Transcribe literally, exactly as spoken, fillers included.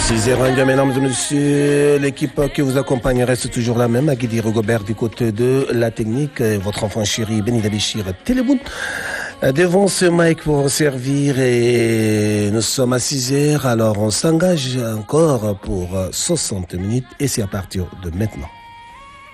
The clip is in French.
six heures vingt-deux, mesdames et messieurs, l'équipe qui vous accompagne reste toujours la même. Aguidi Rigobert du côté de la technique, votre enfant chéri Beni Dabichir Téléboun devant ce mic pour servir, et nous sommes à six heures, alors on s'engage encore pour soixante minutes et c'est à partir de maintenant.